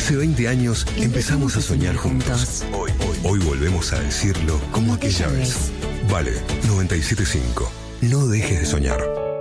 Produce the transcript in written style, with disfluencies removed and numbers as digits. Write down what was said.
Hace 20 años empezamos a soñar juntos. Hoy volvemos a decirlo como aquella vez. Vale, 97.5. No dejes de soñar.